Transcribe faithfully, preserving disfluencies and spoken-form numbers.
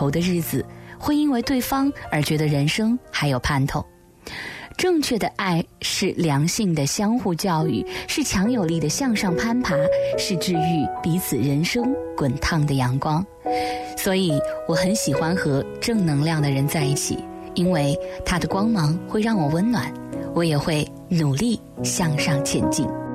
愁的日子，会因为对方而觉得人生还有盼头。正确的爱是良性的相互教育，是强有力的向上攀爬，是治愈彼此人生滚烫的阳光。所以我很喜欢和正能量的人在一起，因为他的光芒会让我温暖，我也会努力向上前进。